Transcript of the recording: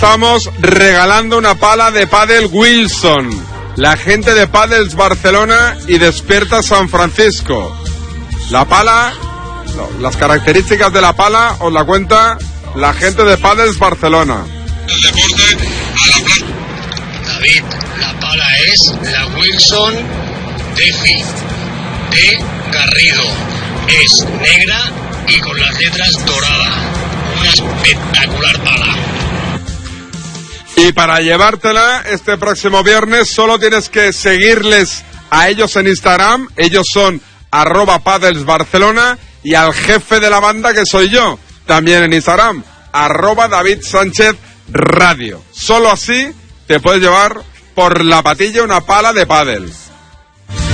Estamos regalando una pala de pádel Wilson. La gente de Padels Barcelona y Despierta San Francisco. La pala, las características de la pala os la cuenta la gente de Padels Barcelona. El deporte a la playa. David, la pala es la Wilson Defi de Garrido. Es negra y con las letras doradas. Una espectacular pala. Y para llevártela este próximo viernes solo tienes que seguirles a ellos en Instagram. Ellos son @padelsbarcelona y al jefe de la banda, que soy yo, también en Instagram, @David Sánchez Radio. Solo así te puedes llevar por la patilla una pala de pádel.